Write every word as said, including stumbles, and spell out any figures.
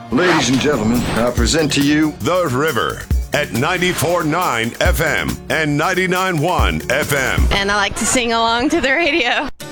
Ladies and gentlemen, I present to you The River at ninety-four point nine F M and ninety-nine point one F M. And I like to sing along to the radio.